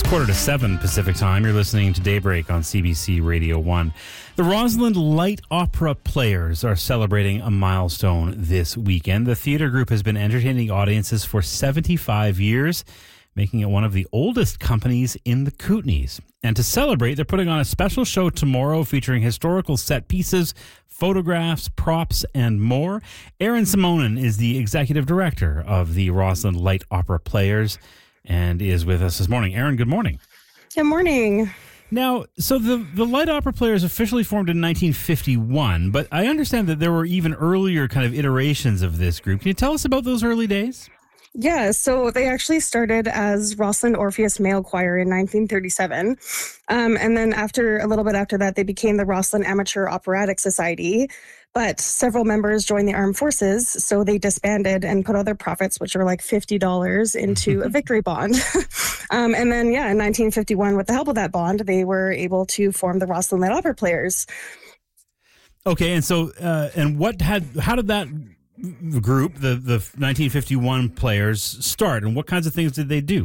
7:15 Pacific Time. You're listening to Daybreak on CBC Radio 1. The Rossland Light Opera Players are celebrating a milestone this weekend. The theater group has been entertaining audiences for 75 years, making it one of the oldest companies in the Kootenays. And to celebrate, they're putting on a special show tomorrow featuring historical set pieces, photographs, props, and more. Erin Simonin is the executive director of the Rossland Light Opera Players and is with us this morning. Erin, good morning. Good morning. Now, so the Light Opera Players officially formed in 1951, but I understand that there were even earlier kind of iterations of this group. Can you tell us about those early days? Yeah, so they actually started as Rossland Orpheus Male Choir in 1937. And then a little bit after that, they became the Rossland Amateur Operatic Society. But several members joined the armed forces, so they disbanded and put all their profits, which were like $50, into a victory bond. And then, in 1951, with the help of that bond, they were able to form the Rossland Light Opera Players. Okay, and so, how did that group, the 1951 players, start, and what kinds of things did they do?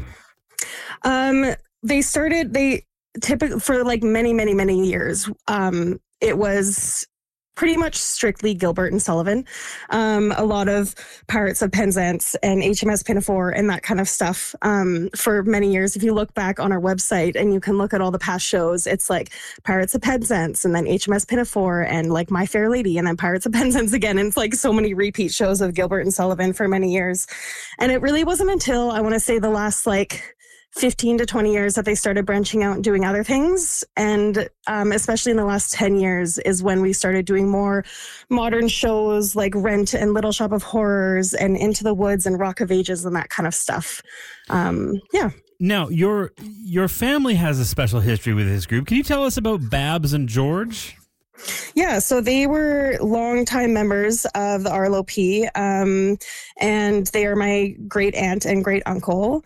Typically for like many, many, many years, it was pretty much strictly Gilbert and Sullivan. A lot of Pirates of Penzance and HMS Pinafore and that kind of stuff for many years. If you look back on our website and you can look at all the past shows, it's like Pirates of Penzance and then HMS Pinafore and like My Fair Lady and then Pirates of Penzance again. And it's like so many repeat shows of Gilbert and Sullivan for many years. And it really wasn't until I want to say the last 15 to 20 years that they started branching out and doing other things. And especially in the last 10 years is when we started doing more modern shows like Rent and Little Shop of Horrors and Into the Woods and Rock of Ages and that kind of stuff. Now, your family has a special history with this group. Can you tell us about Babs and George? Yeah, so they were longtime members of the RLOP, and they are my great aunt and great uncle.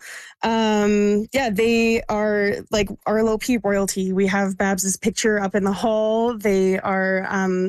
They are like RLOP royalty. We have Babs's picture up in the hall. They are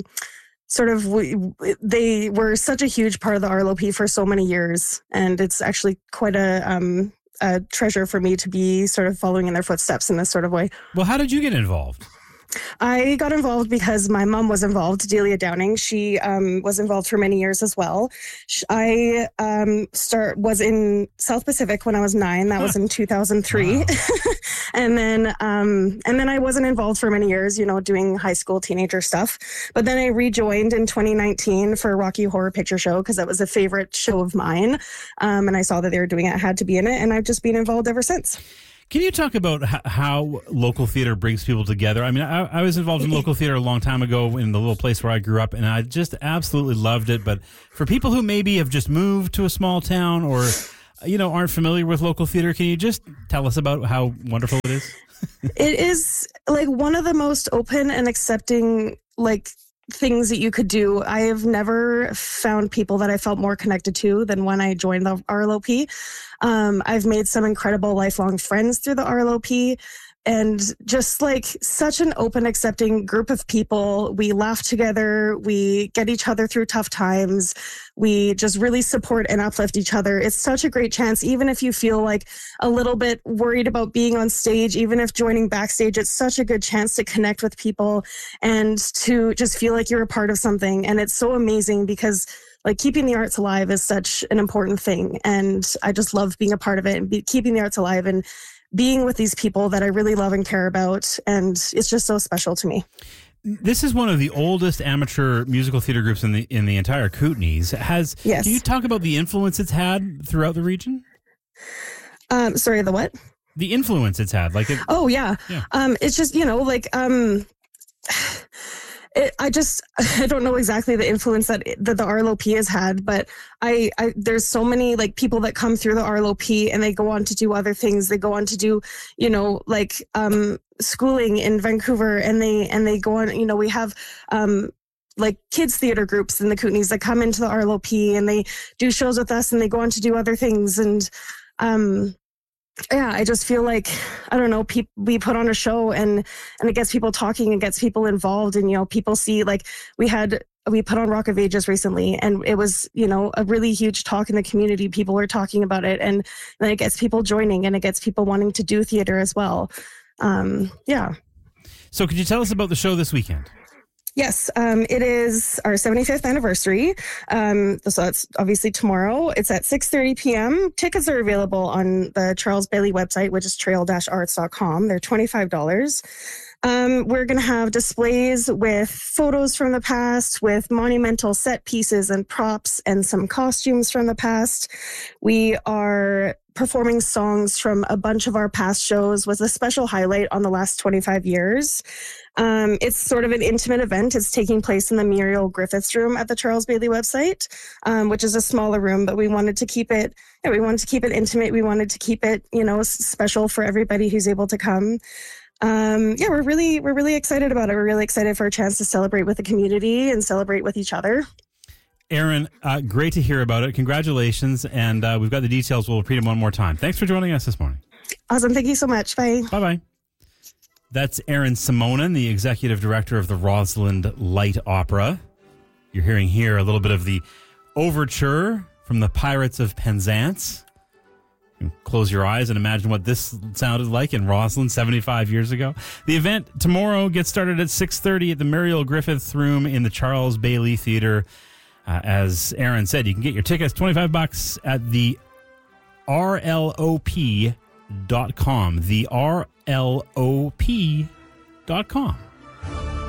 they were such a huge part of the RLOP for so many years, and it's actually quite a treasure for me to be sort of following in their footsteps in this sort of way. Well, how did you get involved? I got involved because my mom was involved, Delia Downing. She was involved for many years as well. I was in South Pacific when I was 9. That was in 2003. Wow. and then I wasn't involved for many years, doing high school teenager stuff. But then I rejoined in 2019 for Rocky Horror Picture Show because that was a favorite show of mine. And I saw that they were doing it, I had to be in it, and I've just been involved ever since. Can you talk about how local theater brings people together? I mean, I was involved in local theater a long time ago in the little place where I grew up, and I just absolutely loved it. But for people who maybe have just moved to a small town or, aren't familiar with local theater, can you just tell us about how wonderful it is? It is like one of the most open and accepting, things that you could do. I have never found people that I felt more connected to than when I joined the RLOP. I've made some incredible lifelong friends through the RLOP, and just such an open, accepting group of people. We laugh together. We get each other through tough times. We just really support and uplift each other. It's such a great chance, even if you feel like a little bit worried about being on stage, even if joining backstage, it's such a good chance to connect with people and to just feel like you're a part of something. And it's so amazing because keeping the arts alive is such an important thing. And I just love being a part of it and keeping the arts alive and being with these people that I really love and care about. And it's just so special to me. This is one of the oldest amateur musical theater groups in the entire Kootenays. Yes. Can you talk about the influence it's had throughout the region? Sorry, the what? The influence it's had. Oh, yeah. It's just, I don't know exactly the influence that the RLOP has had, but there's so many people that come through the RLOP and they go on to do other things. They go on to do, schooling in Vancouver, and they go on, we have, kids theater groups in the Kootenays that come into the RLOP and they do shows with us and they go on to do other things. And, I just feel like, I don't know, we put on a show and it gets people talking and gets people involved. And, people see, we had we put on Rock of Ages recently, and it was, a really huge talk in the community. People were talking about it, and then it gets people joining, and it gets people wanting to do theater as well. Yeah. So could you tell us about the show this weekend? Yes, it is our 75th anniversary. So it's obviously tomorrow. It's at 6:30 p.m. Tickets are available on the Charles Bailey website, which is trail-arts.com. They're $25. We're going to have displays with photos from the past, with monumental set pieces and props, and some costumes from the past. We are performing songs from a bunch of our past shows, with a special highlight on the last 25 years. It's sort of an intimate event. It's taking place in the Muriel Griffiths room at the Charles Bailey website, which is a smaller room, but we wanted to keep it, intimate. We wanted to keep it, special for everybody who's able to come. We're really excited about it. We're really excited for a chance to celebrate with the community and celebrate with each other. Erin, great to hear about it. Congratulations. And we've got the details. We'll repeat them one more time. Thanks for joining us this morning. Awesome. Thank you so much. Bye. Bye-bye. That's Erin Simonin, the executive director of the Rosalind Light Opera. You're hearing here a little bit of the overture from the Pirates of Penzance. You can close your eyes and imagine what this sounded like in Rosalind 75 years ago. The event tomorrow gets started at 6:30 at the Muriel Griffiths Room in the Charles Bailey Theatre. As Erin said, you can get your tickets, $25 at the RLOP.com. The RLOP.com.